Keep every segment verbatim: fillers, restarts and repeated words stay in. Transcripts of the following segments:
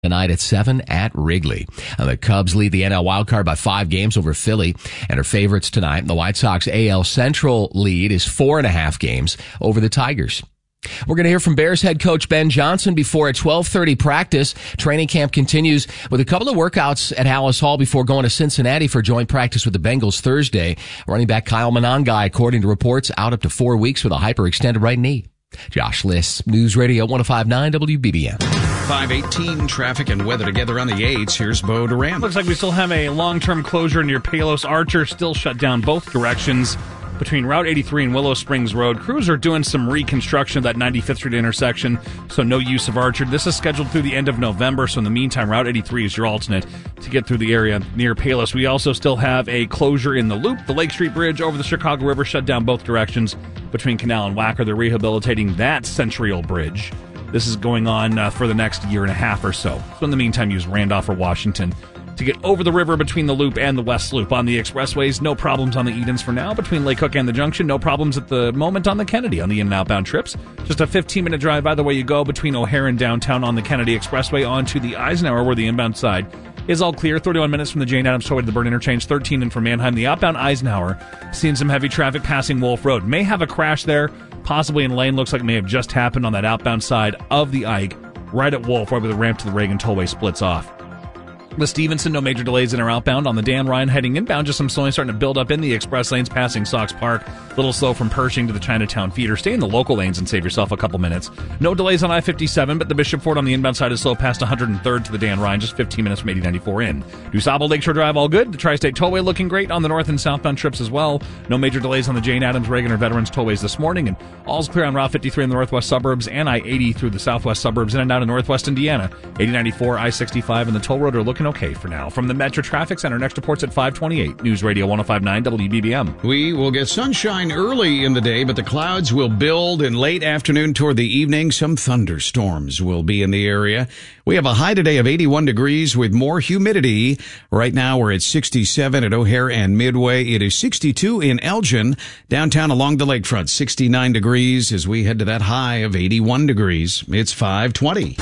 tonight at seven at Wrigley. And the Cubs lead the N L wildcard by five games over Philly and are favorites tonight. And the White Sox A L Central lead is four and a half games over the Tigers. We're going to hear from Bears head coach Ben Johnson before a twelve thirty practice. Training camp continues with a couple of workouts at Hallis Hall before going to Cincinnati for joint practice with the Bengals Thursday. Running back Kyle Monangai, according to reports, out up to four weeks with a hyperextended right knee. Josh Liss, News Radio one oh five point nine W B B M. five eighteen traffic and weather together on the eights. Here's Bo Duran. Looks like we still have a long-term closure near Palos Archer, still shut down both directions between Route eighty-three and Willow Springs Road. Crews are doing some reconstruction of that ninety-fifth Street intersection, so no use of Archer. This is scheduled through the end of November, so in the meantime, Route eighty-three is your alternate to get through the area near Palos. We also still have a closure in the Loop. The Lake Street Bridge over the Chicago River shut down both directions between Canal and Wacker. They're rehabilitating that Centennial Bridge. This is going on uh, for the next year and a half or so. So in the meantime, use Randolph or Washington to get over the river between the Loop and the West Loop. On the expressways, no problems on the Edens for now. Between Lake Hook and the Junction, no problems at the moment on the Kennedy on the in- and outbound trips. Just a fifteen-minute drive either way you go between O'Hare and downtown on the Kennedy Expressway onto the Eisenhower, where the inbound side is all clear. thirty-one minutes from the Jane Addams Tollway to the Burn Interchange, thirteen in from Manheim. The outbound Eisenhower, seeing some heavy traffic passing Wolf Road. May have a crash there, possibly in lane. Looks like it may have just happened on that outbound side of the Ike, right at Wolf, right where the ramp to the Reagan Tollway splits off. With Stevenson, no major delays in our outbound. On the Dan Ryan heading inbound, just some slowing starting to build up in the express lanes passing Sox Park. A little slow from Pershing to the Chinatown feeder. Stay in the local lanes and save yourself a couple minutes. No delays on I fifty-seven, but the Bishop Ford on the inbound side is slow past one hundred third to the Dan Ryan, just fifteen minutes from eighty ninety-four in. DuSable Lakeshore Drive, all good. The Tri-State Tollway looking great on the north and southbound trips as well. No major delays on the Jane Addams, Reagan, or Veterans Tollways this morning, and all's clear on Route fifty-three in the northwest suburbs and I eighty through the southwest suburbs in and out of northwest Indiana. eighty ninety-four, I sixty-five, and the toll road are looking okay for now. From the Metro Traffic Center, next reports at five twenty-eight. News Radio one oh five point nine W B B M. We will get sunshine early in the day, but the clouds will build in late afternoon toward the evening. Some thunderstorms will be in the area. We have a high today of eighty-one degrees with more humidity. Right now we're at sixty-seven at O'Hare and Midway. It is sixty-two in Elgin. Downtown along the lakefront, sixty-nine degrees as we head to that high of eighty-one degrees. It's five twenty.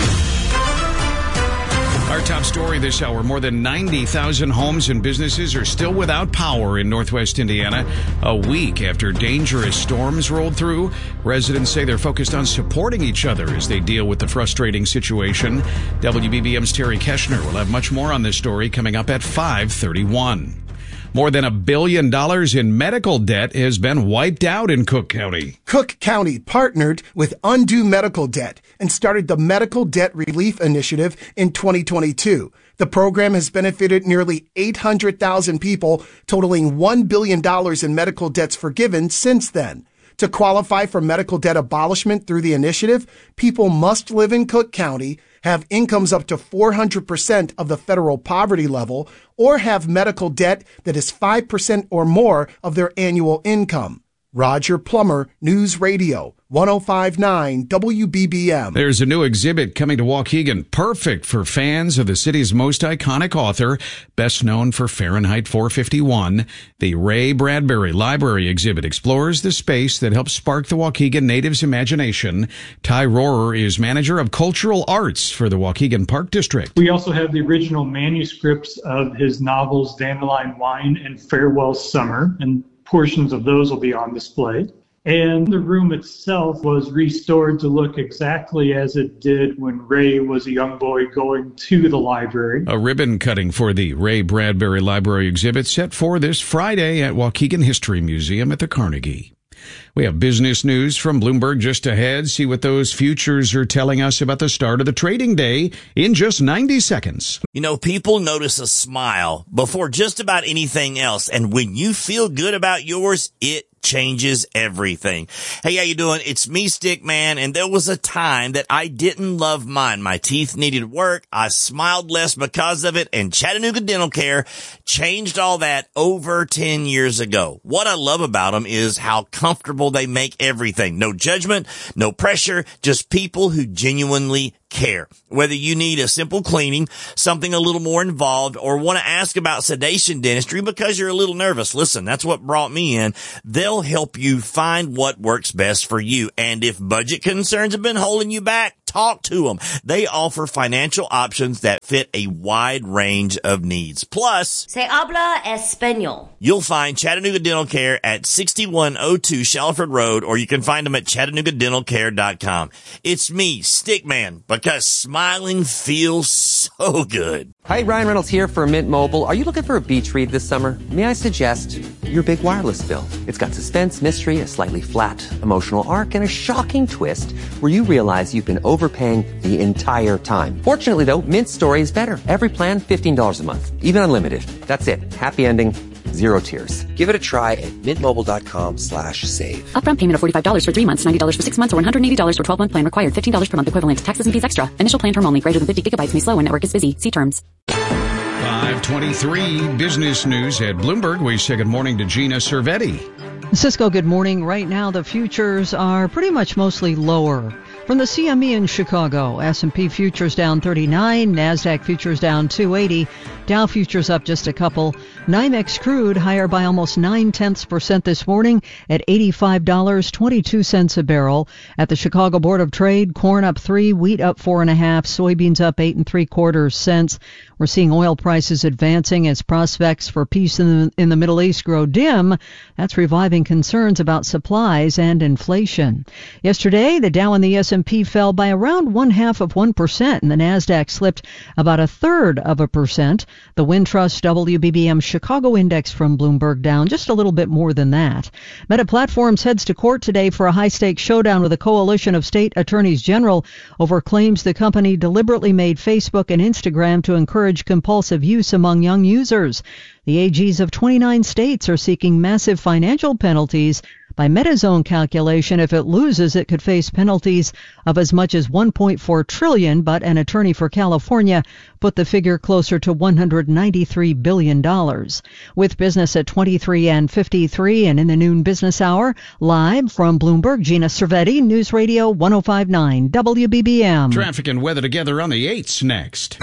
Our top story this hour, more than ninety thousand homes and businesses are still without power in northwest Indiana. A week after dangerous storms rolled through, residents say they're focused on supporting each other as they deal with the frustrating situation. W B B M's Terry Keshner will have much more on this story coming up at five thirty-one. More than a billion dollars in medical debt has been wiped out in Cook County. Cook County partnered with Undo Medical Debt and started the Medical Debt Relief Initiative in twenty twenty-two. The program has benefited nearly eight hundred thousand people, totaling one billion dollars in medical debts forgiven since then. To qualify for medical debt abolishment through the initiative, people must live in Cook County, have incomes up to four hundred percent of the federal poverty level, or have medical debt that is five percent or more of their annual income. Roger Plummer, News Radio, one oh five point nine W B B M. There's a new exhibit coming to Waukegan, perfect for fans of the city's most iconic author, best known for Fahrenheit four fifty-one. The Ray Bradbury Library exhibit explores the space that helped spark the Waukegan natives' imagination. Ty Rohrer is manager of cultural arts for the Waukegan Park District. We also have the original manuscripts of his novels Dandelion Wine and Farewell Summer, and portions of those will be on display. And the room itself was restored to look exactly as it did when Ray was a young boy going to the library. A ribbon cutting for the Ray Bradbury Library exhibit set for this Friday at Waukegan History Museum at the Carnegie. We have business news from Bloomberg just ahead. See what those futures are telling us about the start of the trading day in just ninety seconds. You know, people notice a smile before just about anything else. And when you feel good about yours, it changes everything. Hey, how you doing? It's me, Stick Man, and there was a time that I didn't love mine. My teeth needed work. I smiled less because of it, and Chattanooga Dental Care changed all that over ten years ago. What I love about them is how comfortable they make everything. No judgment, no pressure, just people who genuinely care. Whether you need a simple cleaning, something a little more involved, or want to ask about sedation dentistry because you're a little nervous, listen, that's what brought me in. They'll help you find what works best for you. And if budget concerns have been holding you back, Talk to them. They offer financial options that fit a wide range of needs. Plus, Se habla español. You'll find Chattanooga Dental Care at sixty-one oh two Shalford Road, or you can find them at chattanooga dental care dot com. It's me, Stickman, because smiling feels so good. Hi, Ryan Reynolds here for Mint Mobile. Are you looking for a beach read this summer? May I suggest your big wireless bill? It's got suspense, mystery, a slightly flat emotional arc, and a shocking twist where you realize you've been overpaying the entire time. Fortunately, though, Mint's story is better. Every plan, fifteen dollars a month, even unlimited. That's it. Happy ending. Zero tears. Give it a try at mintmobile.com slash save. Upfront payment of forty-five dollars for three months, ninety dollars for six months, or one hundred eighty dollars for twelve-month plan required. fifteen dollars per month equivalent. Taxes and fees extra. Initial plan term only. Greater than fifty gigabytes may slow when network is busy. See terms. five twenty-three business news at Bloomberg. We say good morning to Gina Cervetti. Cisco, good morning. Right now, the futures are pretty much mostly lower. From the C M E in Chicago, S and P futures down thirty-nine, NASDAQ futures down two eighty, Dow futures up just a couple. NYMEX crude higher by almost nine-tenths percent this morning at eighty-five dollars and twenty-two cents a barrel. At the Chicago Board of Trade, corn up three, wheat up four and a half, soybeans up eight and three quarters cents. We're seeing oil prices advancing as prospects for peace in the, in the Middle East grow dim. That's reviving concerns about supplies and inflation. Yesterday, the Dow and the S and P fell by around one half of one percent, and the NASDAQ slipped about a third of a percent. The Wintrust W B B M Chicago Index from Bloomberg down just a little bit more than that. Meta Platforms heads to court today for a high-stakes showdown with a coalition of state attorneys general over claims the company deliberately made Facebook and Instagram to encourage compulsive use among young users. The A Gs of twenty-nine states are seeking massive financial penalties. By Meta's own calculation, if it loses, it could face penalties of as much as one point four trillion dollars, but an attorney for California put the figure closer to one hundred ninety-three billion dollars. With business at twenty-three and fifty-three and in the noon business hour, live from Bloomberg, Gina Cervetti, News Radio one oh five point nine W B B M. Traffic and weather together on the eights next.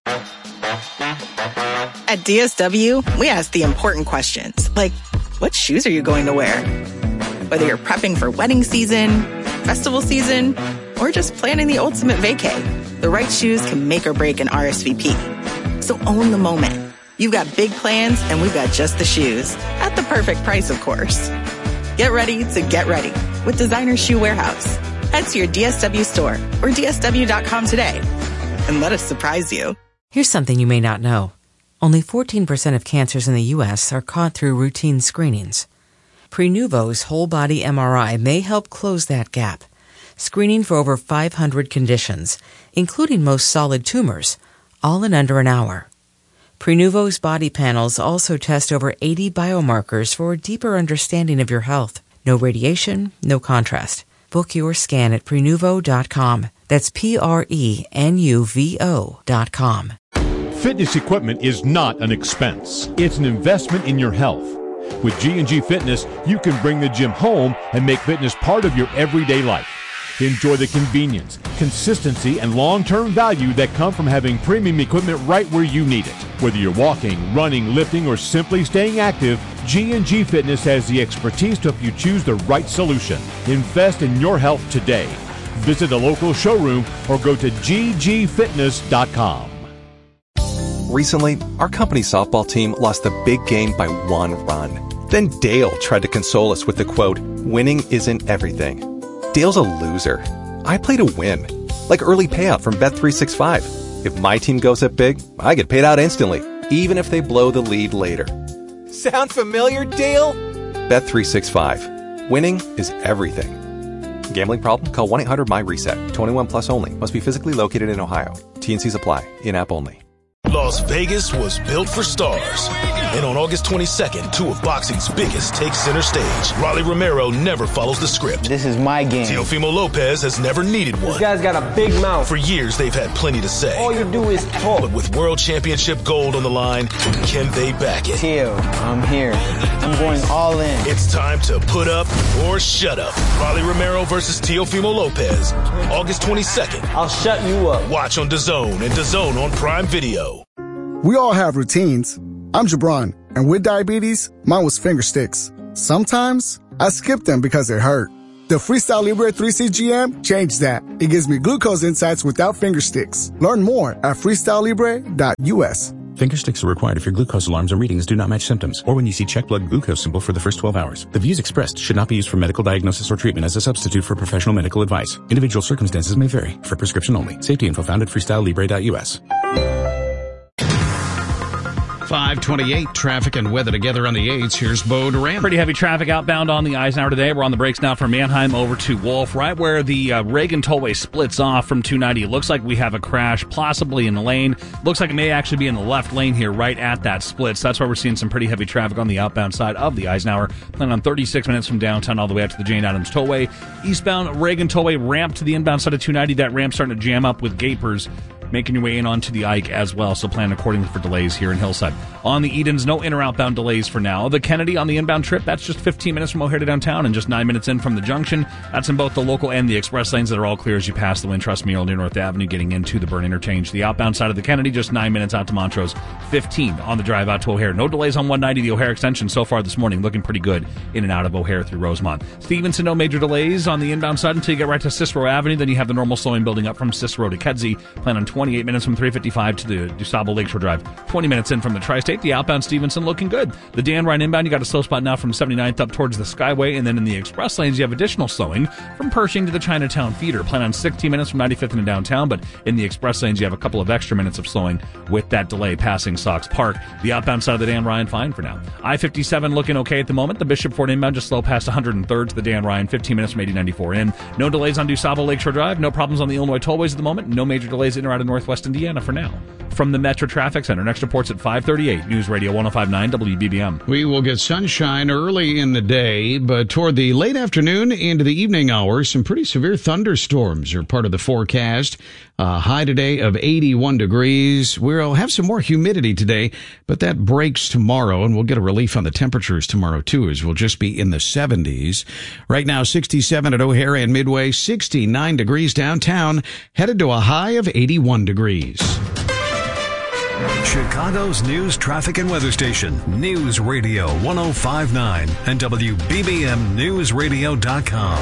At D S W, we ask the important questions, like, what shoes are you going to wear? Whether you're prepping for wedding season, festival season, or just planning the ultimate vacay, the right shoes can make or break an R S V P. So own the moment. You've got big plans, and we've got just the shoes. At the perfect price, of course. Get ready to get ready with Designer Shoe Warehouse. Head to your D S W store or D S W dot com today and let us surprise you. Here's something you may not know. Only fourteen percent of cancers in the U S are caught through routine screenings. Prenuvo's whole-body M R I may help close that gap, screening for over five hundred conditions, including most solid tumors, all in under an hour. Prenuvo's body panels also test over eighty biomarkers for a deeper understanding of your health. No radiation, no contrast. Book your scan at prenuvo dot com. That's P R E N U V O dot com. Fitness equipment is not an expense. It's an investment in your health. With G and G Fitness, you can bring the gym home and make fitness part of your everyday life. Enjoy the convenience, consistency, and long-term value that come from having premium equipment right where you need it. Whether you're walking, running, lifting, or simply staying active, G and G Fitness has the expertise to help you choose the right solution. Invest in your health today. Visit a local showroom or go to G G fitness dot com. Recently, our company's softball team lost the big game by one run. Then Dale tried to console us with the quote, "Winning isn't everything." Dale's a loser. I play to win. Like early payout from Bet three sixty-five. If my team goes up big, I get paid out instantly, even if they blow the lead later. Sound familiar, Dale? Bet three sixty-five. Winning is everything. Gambling problem? Call one eight hundred M Y reset. twenty-one plus only. Must be physically located in Ohio. T N Cs apply. In-app only. Las Vegas was built for stars. And on August twenty-second, two of boxing's biggest take center stage. Rolly Romero never follows the script. This is my game. Teofimo Lopez has never needed one. This guy's got a big mouth. For years, they've had plenty to say. All you do is talk. But with world championship gold on the line, can they back it? Teo, I'm here. I'm going all in. It's time to put up or shut up. Rolly Romero versus Teofimo Lopez. August twenty-second. I'll shut you up. Watch on DAZN and DAZN on Prime Video. We all have routines. I'm Jabron, and with diabetes, mine was finger sticks. Sometimes I skip them because they hurt. The Freestyle Libre three C G M changed that. It gives me glucose insights without finger sticks. Learn more at freestyle libre dot U S. Finger sticks are required if your glucose alarms or readings do not match symptoms, or when you see check blood glucose symbol for the first twelve hours. The views expressed should not be used for medical diagnosis or treatment as a substitute for professional medical advice. Individual circumstances may vary. For prescription only. Safety info found at freestyle libre dot U S. five twenty-eight, traffic and weather together on the eights. Here's Bo Duran. Pretty heavy traffic outbound on the Eisenhower today. We're on the brakes now from Mannheim over to Wolf, right where the uh, Reagan Tollway splits off from two ninety. It looks like we have a crash, possibly in the lane. Looks like it may actually be in the left lane here, right at that split. So that's why we're seeing some pretty heavy traffic on the outbound side of the Eisenhower. Plan on thirty-six minutes from downtown all the way up to the Jane Addams Tollway. Eastbound Reagan Tollway ramp to the inbound side of two ninety. That ramp starting to jam up with gapers, making your way in onto the Ike as well, so plan accordingly for delays here in Hillside. On the Edens, no in or outbound delays for now. The Kennedy on the inbound trip, that's just fifteen minutes from O'Hare to downtown and just nine minutes in from the junction. That's in both the local and the express lanes that are all clear as you pass the Wintrust Mural near North Avenue, getting into the Byrne Interchange. The outbound side of the Kennedy, just nine minutes out to Montrose, fifteen on the drive out to O'Hare. No delays on one ninety, the O'Hare extension so far this morning, looking pretty good in and out of O'Hare through Rosemont. Stevenson, no major delays on the inbound side until you get right to Cicero Avenue. Then you have the normal slowing building up from Cicero to Kedzie. Plan on twenty-eight minutes from three fifty-five to the DuSable Lakeshore Drive. twenty minutes in from the Tri-State. The outbound Stevenson looking good. The Dan Ryan inbound, you got a slow spot now from seventy-ninth up towards the Skyway, and then in the express lanes, you have additional slowing from Pershing to the Chinatown feeder. Plan on sixteen minutes from ninety-fifth into downtown, but in the express lanes, you have a couple of extra minutes of slowing with that delay passing Sox Park. The outbound side of the Dan Ryan, fine for now. I fifty-seven looking okay at the moment. The Bishop Ford inbound just slow past one hundred third to the Dan Ryan, fifteen minutes from eighty ninety-four in. No delays on DuSable Lakeshore Drive. No problems on the Illinois tollways at the moment. No major delays in or out of Northwest Indiana for now. From the Metro Traffic Center, next report's at five thirty-eight. News Radio one oh five point nine W B B M. We will get sunshine early in the day, but toward the late afternoon into the evening hours, some pretty severe thunderstorms are part of the forecast. A high today of eighty-one degrees. We'll have some more humidity today, but that breaks tomorrow, and we'll get a relief on the temperatures tomorrow, too, as we'll just be in the seventies. Right now, sixty-seven at O'Hare and Midway, sixty-nine degrees downtown, headed to a high of eighty-one degrees. Chicago's news, traffic, and weather station, News Radio one oh five point nine and W B B M News Radio dot com.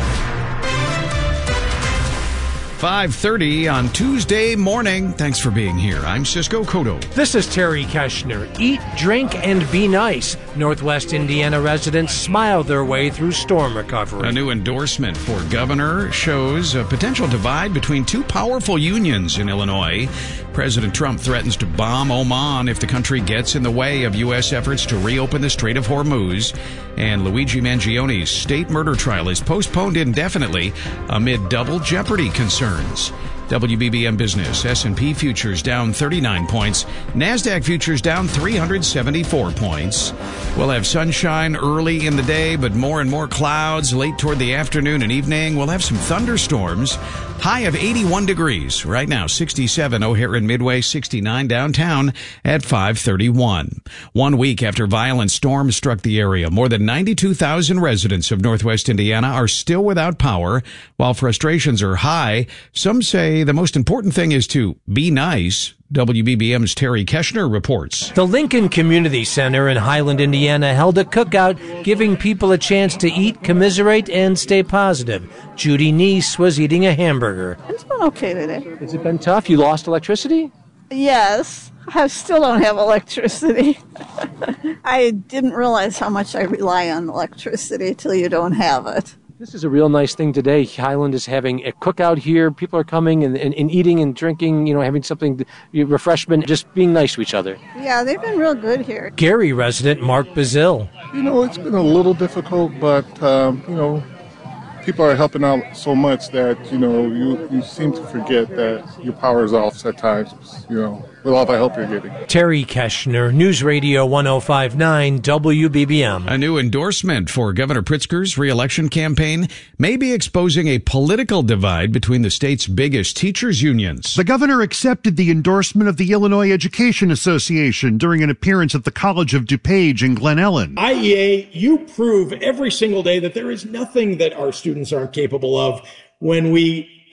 five thirty on Tuesday morning. Thanks for being here. I'm Cisco Cotto. This is Terry Keshner. Eat, drink, and be nice. Northwest Indiana residents smile their way through storm recovery. A new endorsement for governor shows a potential divide between two powerful unions in Illinois. President Trump threatens to bomb Oman if the country gets in the way of U S efforts to reopen the Strait of Hormuz. And Luigi Mangione's state murder trial is postponed indefinitely amid double jeopardy concerns. W B B M Business, S and P futures down thirty-nine points. NASDAQ futures down three hundred seventy-four points. We'll have sunshine early in the day, but more and more clouds late toward the afternoon and evening. We'll have some thunderstorms. High of eighty-one degrees. Right now, sixty-seven O'Hare and Midway, sixty-nine downtown at five thirty-one. One week after violent storms struck the area, more than ninety-two thousand residents of Northwest Indiana are still without power. While frustrations are high, some say the most important thing is to be nice. W B B M's Terry Keshner reports. The Lincoln Community Center in Highland, Indiana held a cookout, giving people a chance to eat, commiserate, and stay positive. Judy Neese was eating a hamburger. It's been okay today. Has it been tough? You lost electricity? Yes. I still don't have electricity. I didn't realize how much I rely on electricity till you don't have it. This is a real nice thing today. Highland is having a cookout here. People are coming and, and, and eating and drinking, you know, having something, refreshment, just being nice to each other. Yeah, they've been real good here. Gary resident Mark Bazil. You know, it's been a little difficult, but, um, you know, people are helping out so much that, you know, you, you seem to forget that your power is off at times, you know, with all the help you're getting. Terry Keshner, News Radio one oh five point nine W B B M. A new endorsement for Governor Pritzker's re-election campaign may be exposing a political divide between the state's biggest teachers' unions. The governor accepted the endorsement of the Illinois Education Association during an appearance at the College of DuPage in Glen Ellen. I E A, you prove every single day that there is nothing that our students aren't capable of when we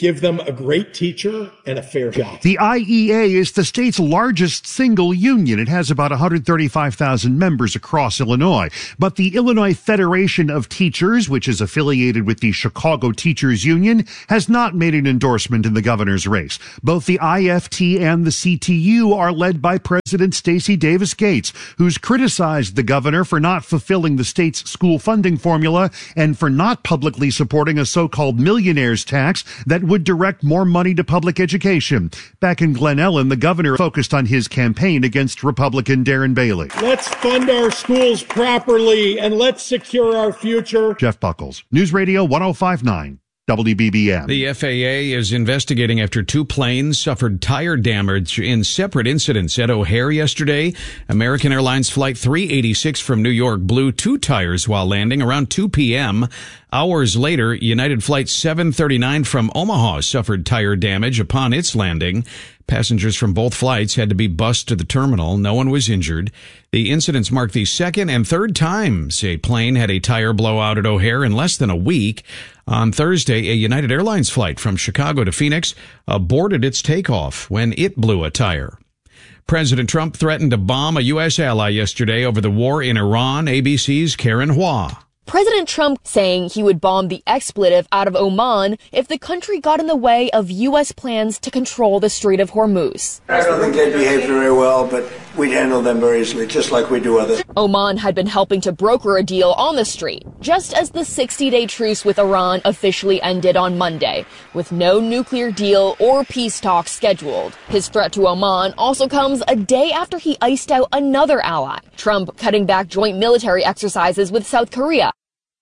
give them a great teacher and a fair job. The I E A is the state's largest single union. It has about one hundred thirty-five thousand members across Illinois. But the Illinois Federation of Teachers, which is affiliated with the Chicago Teachers Union, has not made an endorsement in the governor's race. Both the I F T and the C T U are led by President Stacey Davis Gates, who's criticized the governor for not fulfilling the state's school funding formula and for not publicly supporting a so-called millionaire's tax that would direct more money to public education. Back in Glen Ellen, the governor focused on his campaign against Republican Darren Bailey. Let's fund our schools properly and let's secure our future. Jeff Buckles, News Radio one oh five point nine. W B B M. The F A A is investigating after two planes suffered tire damage in separate incidents at O'Hare yesterday. American Airlines Flight three eighty-six from New York blew two tires while landing around two p.m. Hours later, United Flight seven thirty-nine from Omaha suffered tire damage upon its landing. Passengers from both flights had to be bused to the terminal. No one was injured. The incidents mark the second and third times a plane had a tire blowout at O'Hare in less than a week. On Thursday, a United Airlines flight from Chicago to Phoenix aborted its takeoff when it blew a tire. President Trump threatened to bomb a U S ally yesterday over the war in Iran. A B C's Karen Hua. President Trump saying he would bomb the expletive out of Oman if the country got in the way of U S plans to control the Strait of Hormuz. I don't think they behaved very well, but we'd handle them very easily, just like we do others. Oman had been helping to broker a deal on the strait, just as the sixty-day truce with Iran officially ended on Monday, with no nuclear deal or peace talks scheduled. His threat to Oman also comes a day after he iced out another ally, Trump cutting back joint military exercises with South Korea.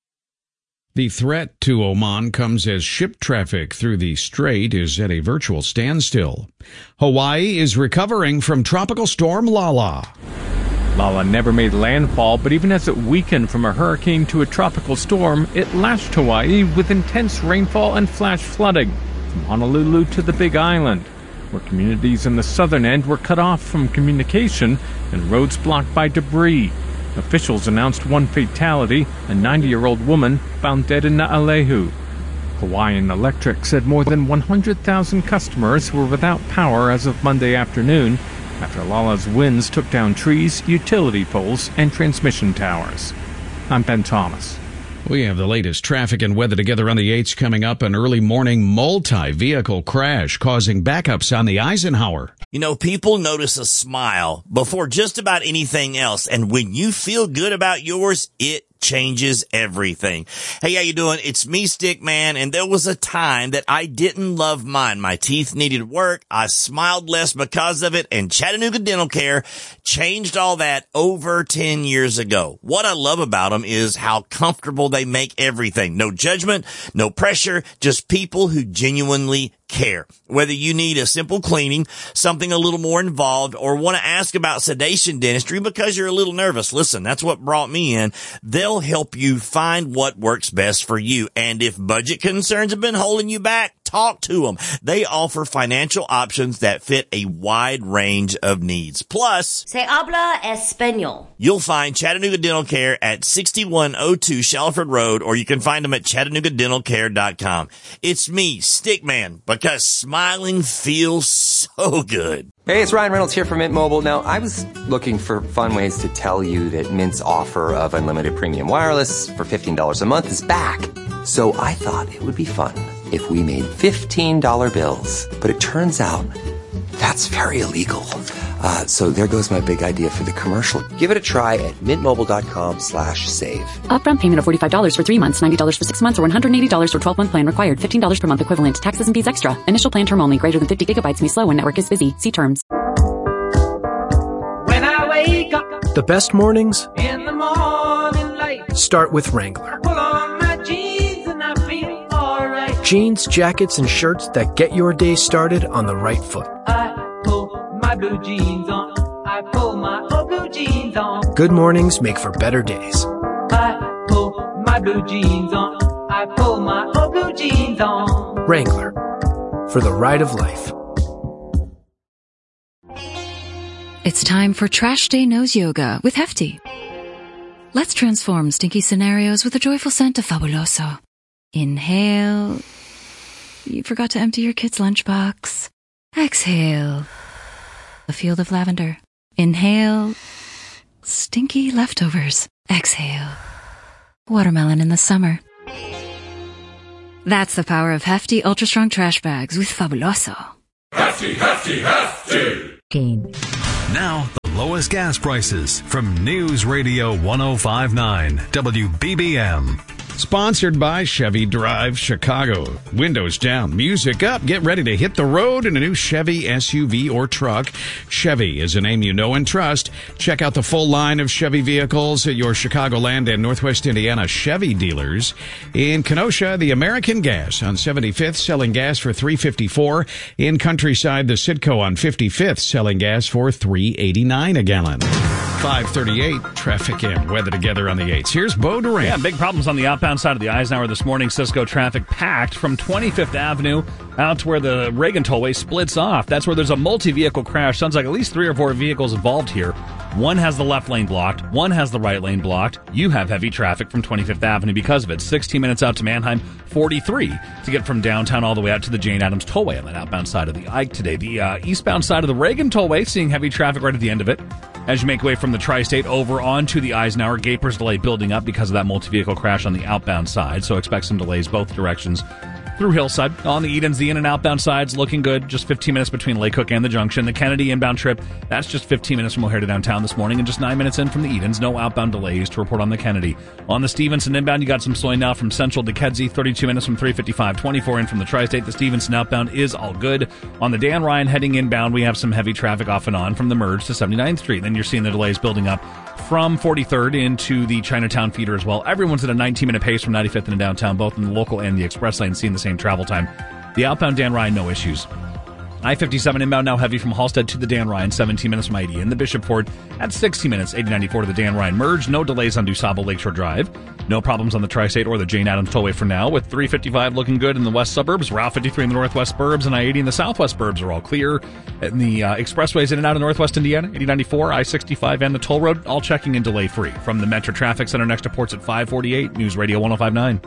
The threat to Oman comes as ship traffic through the strait is at a virtual standstill. Hawaii is recovering from tropical storm Lala. Lala never made landfall, but even as it weakened from a hurricane to a tropical storm, it lashed Hawaii with intense rainfall and flash flooding, from Honolulu to the Big Island, where communities in the southern end were cut off from communication and roads blocked by debris. Officials announced one fatality, a ninety-year-old woman found dead in Naalehu. Hawaiian Electric said more than one hundred thousand customers were without power as of Monday afternoon after Lala's winds took down trees, utility poles, and transmission towers. I'm Ben Thomas. We have the latest traffic and weather together on the eights coming up. An early morning multi-vehicle crash causing backups on the Eisenhower. You know, people notice a smile before just about anything else. And when you feel good about yours, it changes everything. Hey, how you doing? It's me, Stick Man, and there was a time that I didn't love mine. My teeth needed work. I smiled less because of it, and Chattanooga Dental Care changed all that over ten years ago. What I love about them is how comfortable they make everything. No judgment, no pressure, just people who genuinely care. Whether you need a simple cleaning, something a little more involved, or want to ask about sedation dentistry because you're a little nervous, listen, that's what brought me in. They'll help you find what works best for you. And if budget concerns have been holding you back, talk to them. They offer financial options that fit a wide range of needs. Plus, Se habla español. You'll find Chattanooga Dental Care at sixty-one oh two Shelford Road, or you can find them at chattanooga dental care dot com. It's me, Stickman, because smiling feels so good. Hey, it's Ryan Reynolds here from Mint Mobile. Now, I was looking for fun ways to tell you that Mint's offer of unlimited premium wireless for fifteen dollars a month is back. So I thought it would be fun if we made fifteen dollar bills. But it turns out that's very illegal. Uh, so there goes my big idea for the commercial. Give it a try at mintmobile.com slash save. Upfront payment of forty-five dollars for three months, ninety dollars for six months, or one hundred eighty dollars for twelve-month plan required. fifteen dollars per month equivalent. Taxes and fees extra. Initial plan term only. Greater than fifty gigabytes may slow when network is busy. See terms. When I wake up, the best mornings in the morning light, start with Wrangler. Pull on my jeans and I feel alright. Jeans, jackets, and shirts that get your day started on the right foot. I pull my blue jeans on. I pull my old blue jeans on. Good mornings make for better days. I pull my blue jeans on. I pull my old blue jeans on. Wrangler, for the ride of life. It's time for Trash Day Nose Yoga with Hefty. Let's transform stinky scenarios with a joyful scent of Fabuloso. Inhale. You forgot to empty your kid's lunchbox. Exhale. A field of lavender. Inhale. Stinky leftovers. Exhale. Watermelon in the summer. That's the power of hefty, ultra-strong trash bags with Fabuloso. Hefty, hefty, hefty. Gain. Now, the lowest gas prices from News Radio ten fifty-nine W B B M. Sponsored by Chevy Drive Chicago. Windows down, music up. Get ready to hit the road in a new Chevy S U V or truck. Chevy is a name you know and trust. Check out the full line of Chevy vehicles at your Chicagoland and Northwest Indiana Chevy dealers. In Kenosha, the American Gas on seventy-fifth selling gas for three dollars and fifty-four cents. In Countryside, the Citgo on fifty-fifth selling gas for three dollars and eighty-nine cents a gallon. five thirty-eight, traffic and weather together on the eights. Here's Bo Durant. Yeah, big problems on the outbound side of the Eisenhower this morning. Cisco traffic packed from twenty-fifth Avenue out to where the Reagan Tollway splits off. That's where there's a multi-vehicle crash. Sounds like at least three or four vehicles involved here. One has the left lane blocked. One has the right lane blocked. You have heavy traffic from twenty-fifth Avenue because of it. sixteen minutes out to Manheim, forty-three to get from downtown all the way out to the Jane Addams Tollway on that outbound side of the Ike today. The uh, eastbound side of the Reagan Tollway seeing heavy traffic right at the end of it. As you make way from the Tri-State over onto the Eisenhower, Gapers delay building up because of that multi-vehicle crash on the outbound side, so expect some delays both directions through Hillside. On the Edens, the in- and outbound side's looking good. Just fifteen minutes between Lake Cook and the Junction. The Kennedy inbound trip, that's just fifteen minutes from O'Hare to downtown this morning and just nine minutes in from the Edens. No outbound delays to report on the Kennedy. On the Stevenson inbound, you got some slowing now from Central to Kedzie, thirty-two minutes from three fifty-five, twenty-four in from the Tri-State. The Stevenson outbound is all good. On the Dan Ryan heading inbound, we have some heavy traffic off and on from the merge to seventy-ninth Street. Then you're seeing the delays building up from forty-third into the Chinatown feeder as well. Everyone's at a nineteen-minute pace from ninety-fifth into downtown, both in the local and the express lane, seeing the same travel time. The outbound Dan Ryan, no issues. I fifty-seven inbound now heavy from Halstead to the Dan Ryan, seventeen minutes from eighty. In the Bishop Ford at sixty minutes, eighty ninety-four to the Dan Ryan merge. No delays on DuSable Lakeshore Drive. No problems on the Tri-State or the Jane Addams Tollway for now, with three fifty-five looking good in the west suburbs. Route fifty-three in the northwest burbs and I eighty in the southwest burbs are all clear. And the uh, expressways in and out of northwest Indiana, eighty ninety-four, I sixty-five, and the toll road, all checking in delay free. From the Metro Traffic Center next to Ports at five forty-eight, News Radio ten fifty-nine.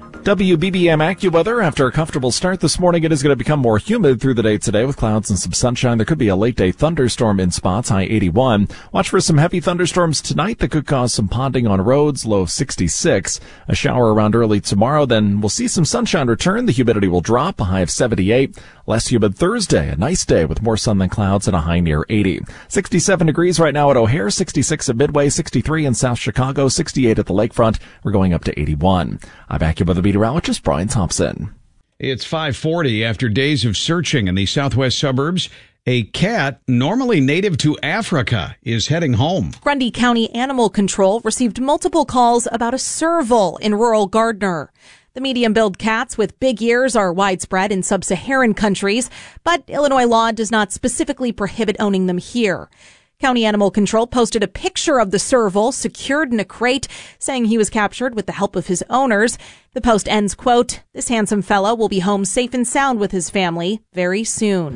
W B B M AccuWeather. After a comfortable start this morning, it is going to become more humid through the day today with clouds and some sunshine. There could be a late day thunderstorm in spots, high eighty-one. Watch for some heavy thunderstorms tonight that could cause some ponding on roads, low of sixty-six. A shower around early tomorrow, then we'll see some sunshine return. The humidity will drop, a high of seventy-eight. Less humid Thursday, a nice day with more sun than clouds and a high near eighty. sixty-seven degrees right now at O'Hare, sixty-six at Midway, sixty-three in South Chicago, sixty-eight at the lakefront. We're going up to eighty-one. I'm AccuWeather meteorologist Brian Thompson. It's five forty. After days of searching in the southwest suburbs, a cat normally native to Africa is heading home. Grundy County Animal Control received multiple calls about a serval in rural Gardner. The medium-billed cats with big ears are widespread in sub-Saharan countries, but Illinois law does not specifically prohibit owning them here. County Animal Control posted a picture of the serval secured in a crate, saying he was captured with the help of his owners. The post ends, quote, "This handsome fellow will be home safe and sound with his family very soon."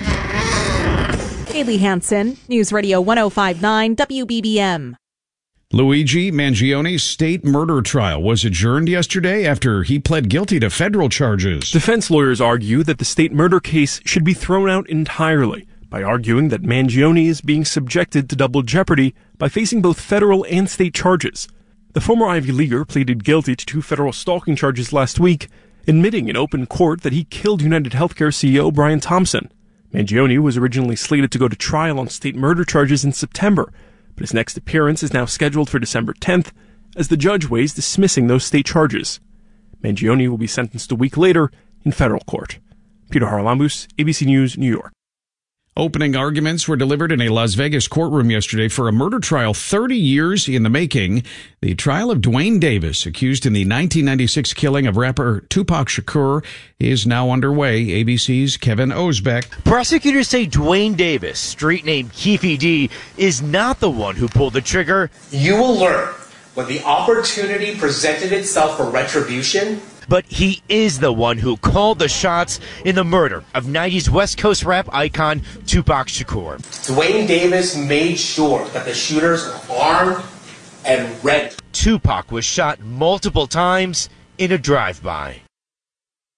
Haley Hansen, News Radio ten fifty-nine W B B M. Luigi Mangioni's state murder trial was adjourned yesterday after he pled guilty to federal charges. Defense lawyers argue that the state murder case should be thrown out entirely by arguing that Mangione is being subjected to double jeopardy by facing both federal and state charges. The former Ivy Leaguer pleaded guilty to two federal stalking charges last week, admitting in open court that he killed United Healthcare C E O Brian Thompson. Mangione was originally slated to go to trial on state murder charges in September, but his next appearance is now scheduled for December tenth as the judge weighs dismissing those state charges. Mangione will be sentenced a week later in federal court. Peter Haralambous, A B C News, New York. Opening arguments were delivered in a Las Vegas courtroom yesterday for a murder trial thirty years in the making. The trial of Duane Davis, accused in the nineteen ninety-six killing of rapper Tupac Shakur, is now underway. A B C's Kevin Osbeck. Prosecutors say Duane Davis, street name Keefe D, is not the one who pulled the trigger. You will learn when the opportunity presented itself for retribution. But he is the one who called the shots in the murder of nineties West Coast rap icon Tupac Shakur. Duane Davis made sure that the shooters were armed and ready. Tupac was shot multiple times in a drive-by.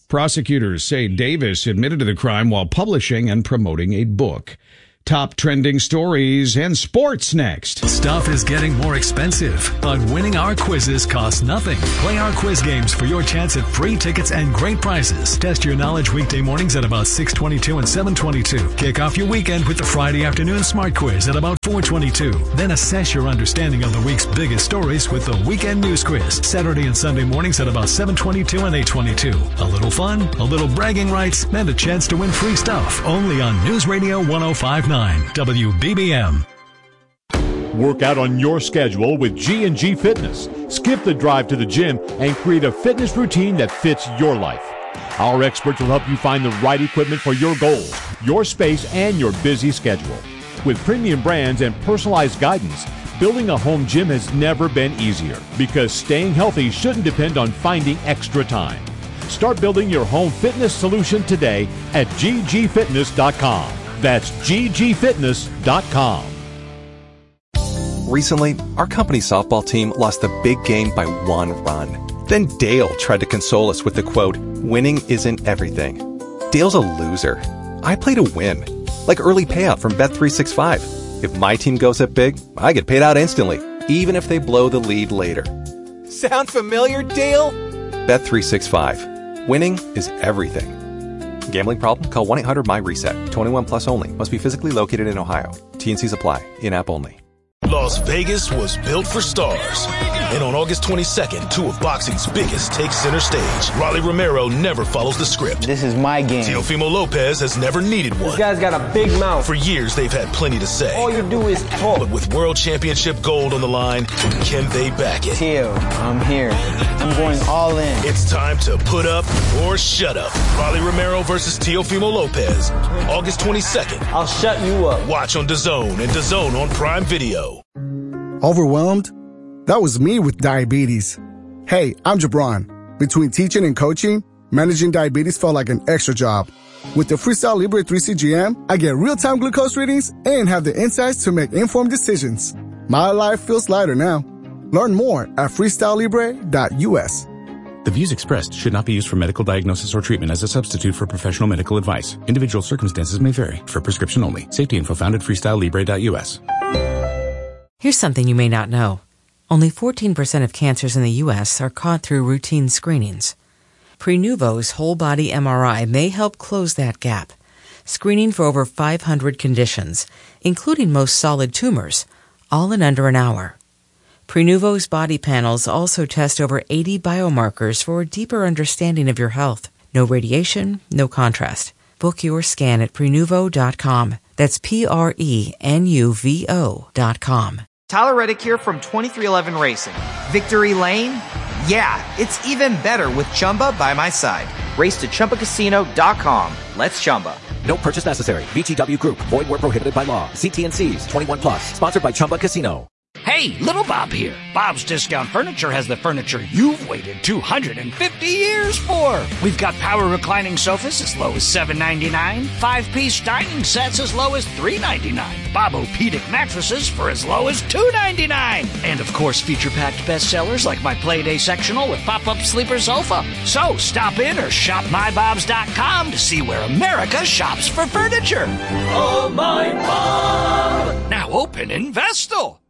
Prosecutors say Davis admitted to the crime while publishing and promoting a book. Top trending stories and sports next. Stuff is getting more expensive, but winning our quizzes costs nothing. Play our quiz games for your chance at free tickets and great prizes. Test your knowledge weekday mornings at about six twenty-two and seven twenty-two. Kick off your weekend with the Friday afternoon smart quiz at about four twenty-two. Then assess your understanding of the week's biggest stories with the weekend news quiz. Saturday and Sunday mornings at about seven twenty-two and eight twenty-two. A little fun, a little bragging rights, and a chance to win free stuff. Only on News Radio one oh five point nine. W B B M. Work out on your schedule with G and G Fitness. Skip the drive to the gym and create a fitness routine that fits your life. Our experts will help you find the right equipment for your goals, your space, and your busy schedule. With premium brands and personalized guidance, building a home gym has never been easier because staying healthy shouldn't depend on finding extra time. Start building your home fitness solution today at G G fitness dot com. That's G G fitness dot com. Recently, our company softball team lost the big game by one run. Then Dale tried to console us with the quote, "Winning isn't everything." Dale's a loser. I play to win. Like early payout from Bet three sixty-five. If my team goes up big, I get paid out instantly, even if they blow the lead later. Sound familiar, Dale? Bet three sixty-five. Winning is everything. Gambling problem? Call one eight hundred M Y reset. twenty-one plus only. Must be physically located in Ohio. T and Cs apply. In-app only. Las Vegas was built for stars. And on August twenty-second, two of boxing's biggest take center stage. Rolly Romero never follows the script. This is my game. Teofimo Lopez has never needed one. This guy's got a big mouth. For years, they've had plenty to say. All you do is talk. But with world championship gold on the line, can they back it? Teo, I'm here. I'm going all in. It's time to put up or shut up. Rolly Romero versus Teofimo Lopez. August twenty-second. I'll shut you up. Watch on DAZN and DAZN on Prime Video. Overwhelmed? That was me with diabetes. Hey, I'm Jabron. Between teaching and coaching, managing diabetes felt like an extra job. With the Freestyle Libre three C G M, I get real-time glucose readings and have the insights to make informed decisions. My life feels lighter now. Learn more at freestyle libre dot U S. The views expressed should not be used for medical diagnosis or treatment as a substitute for professional medical advice. Individual circumstances may vary. For prescription only. Safety info found at freestyle libre dot U S. Here's something you may not know. Only fourteen percent of cancers in the U S are caught through routine screenings. Prenuvo's whole-body M R I may help close that gap, screening for over five hundred conditions, including most solid tumors, all in under an hour. Prenuvo's body panels also test over eighty biomarkers for a deeper understanding of your health. No radiation, no contrast. Book your scan at prenuvo dot com. That's P R E N U V O dot com. Tyler Reddick here from twenty-three eleven Racing. Victory Lane? Yeah, it's even better with Chumba by my side. Race to Chumba Casino dot com. Let's Chumba. No purchase necessary. V G W Group. Void where prohibited by law. See T and Cs. twenty-one plus. Sponsored by Chumba Casino. Hey, Little Bob here. Bob's Discount Furniture has the furniture you've waited two hundred fifty years for. We've got power reclining sofas as low as seven ninety-nine, five-piece dining sets as low as three ninety-nine, Bob-O-Pedic mattresses for as low as two ninety-nine, and of course feature-packed bestsellers like my Playday sectional with pop-up sleeper sofa. So stop in or shop my bobs dot com to see where America shops for furniture. Oh, my Bob! Now open in Vestal.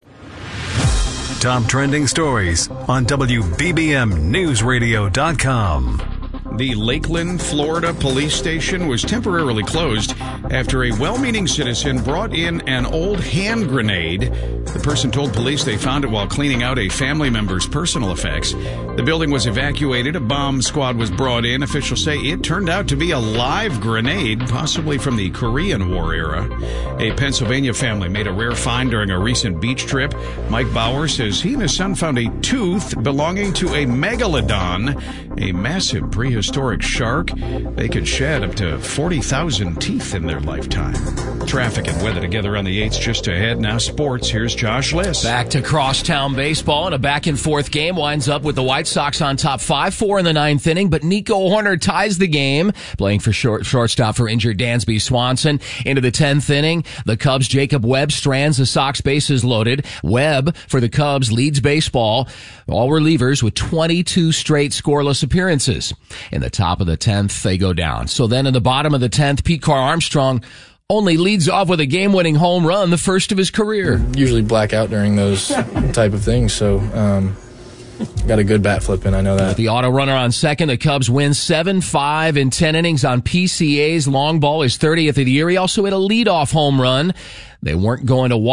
Top trending stories on W B B M News Radio dot com. The Lakeland, Florida police station was temporarily closed after a well-meaning citizen brought in an old hand grenade. The person told police they found it while cleaning out a family member's personal effects. The building was evacuated. A bomb squad was brought in. Officials say it turned out to be a live grenade, possibly from the Korean War era. A Pennsylvania family made a rare find during a recent beach trip. Mike Bauer says he and his son found a tooth belonging to a megalodon, a massive prehistoric shark. They could shed up to forty thousand teeth in their lifetime. Traffic and weather together on the eights just ahead. Now sports. Here's John. Josh Liss. Back to crosstown baseball, and a back-and-forth game winds up with the White Sox on top five four in the ninth inning, but Nico Horner ties the game, playing for short, shortstop for injured Dansby Swanson. Into the tenth inning, the Cubs' Jacob Webb strands the Sox bases loaded. Webb, for the Cubs, leads baseball. All relievers with twenty-two straight scoreless appearances. In the top of the tenth, they go down. So then in the bottom of the tenth, Pete Carr Armstrong only leads off with a game-winning home run, the first of his career. Usually black out during those type of things, so um, got a good bat flip in, I know that. With the auto runner on second, the Cubs win seven five in ten innings on P C A's long ball, his thirtieth of the year. He also hit a leadoff home run. They weren't going to walk.